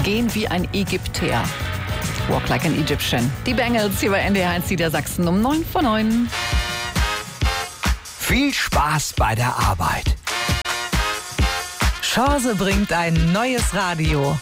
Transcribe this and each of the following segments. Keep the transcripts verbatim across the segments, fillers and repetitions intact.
Gehen wie ein Ägypter. Walk like an Egyptian. Die Bangles hier bei N D R eins Niedersachsen um neun vor neun. Viel Spaß bei der Arbeit. Chance bringt ein neues Radio.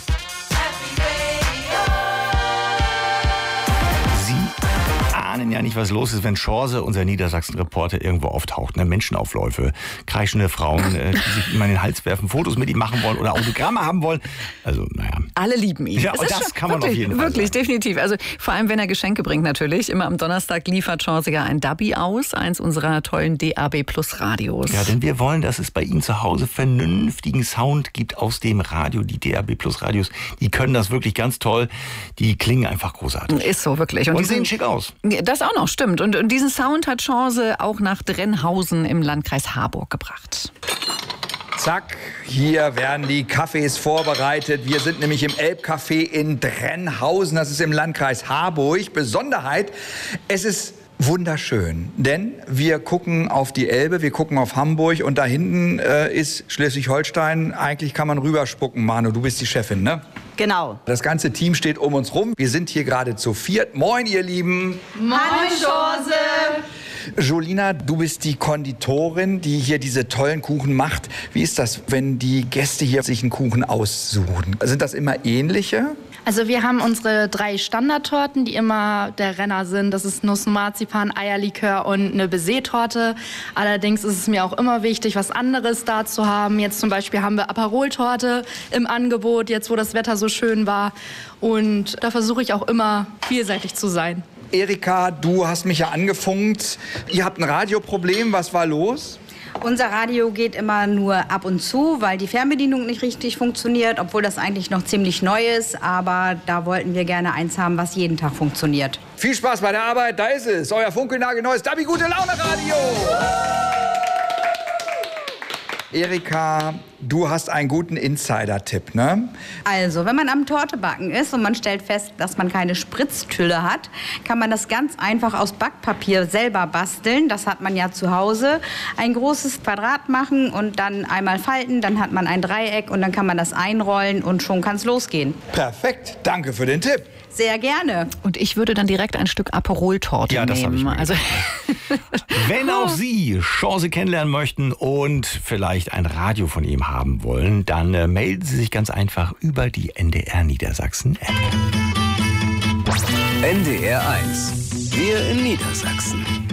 Ahnen ja nicht, was los ist, wenn Chance, unser Niedersachsen-Reporter, irgendwo auftaucht. Ne? Menschenaufläufe, kreischende Frauen, äh, die sich immer in den Hals werfen, Fotos mit ihm machen wollen oder Autogramme haben wollen. Also, naja. Alle lieben ihn. Ja, und das schon, kann man wirklich, auf jeden Fall Wirklich, sagen. definitiv. Also vor allem, wenn er Geschenke bringt natürlich. Immer am Donnerstag liefert Chance ja ein Dubby aus, eins unserer tollen D A B Plus Radios. Ja, denn wir wollen, dass es bei Ihnen zu Hause vernünftigen Sound gibt aus dem Radio. Die D A B Plus Radios, die können das wirklich ganz toll. Die klingen einfach großartig. Ist so, wirklich. Und, und diesen, sehen schick aus. Das auch noch, stimmt. Und, und diesen Sound hat Chance auch nach Drenhausen im Landkreis Harburg gebracht. Zack, hier werden die Kaffees vorbereitet. Wir sind nämlich im Elbcafé in Drenhausen. Das ist im Landkreis Harburg. Besonderheit, es ist wunderschön, denn wir gucken auf die Elbe, wir gucken auf Hamburg und da hinten äh, ist Schleswig-Holstein. Eigentlich kann man rüberspucken. Manu, du bist die Chefin, ne? Genau. Das ganze Team steht um uns rum. Wir sind hier gerade zu viert. Moin, ihr Lieben. Moin, Chance. Jolina, du bist die Konditorin, die hier diese tollen Kuchen macht. Wie ist das, wenn die Gäste hier sich einen Kuchen aussuchen? Sind das immer ähnliche? Also wir haben unsere drei Standardtorten, die immer der Renner sind. Das ist Nuss, Marzipan, Eierlikör und eine Baiser-Torte. Allerdings ist es mir auch immer wichtig, was anderes da zu haben. Jetzt zum Beispiel haben wir Aperol-Torte im Angebot, jetzt wo das Wetter so schön war. Und da versuche ich auch immer vielseitig zu sein. Erika, du hast mich ja angefunkt. Ihr habt ein Radioproblem. Was war los? Unser Radio geht immer nur ab und zu, weil die Fernbedienung nicht richtig funktioniert, obwohl das eigentlich noch ziemlich neu ist. Aber da wollten wir gerne eins haben, was jeden Tag funktioniert. Viel Spaß bei der Arbeit, da ist es. Euer funkelnagelneues Dubby Gute Laune Radio. Erika, du hast einen guten Insider-Tipp, ne? Also, wenn man am Tortebacken ist und man stellt fest, dass man keine Spritztülle hat, kann man das ganz einfach aus Backpapier selber basteln. Das hat man ja zu Hause. Ein großes Quadrat machen und dann einmal falten, dann hat man ein Dreieck und dann kann man das einrollen und schon kann es losgehen. Perfekt, danke für den Tipp. Sehr gerne. Und ich würde dann direkt ein Stück Aperol-Torte Ja, das hab ich nehmen. mir Also Wenn auch Sie Chance kennenlernen möchten und vielleicht ein Radio von ihm haben wollen, dann äh, melden Sie sich ganz einfach über die N D R Niedersachsen App. N D R eins. Wir in Niedersachsen.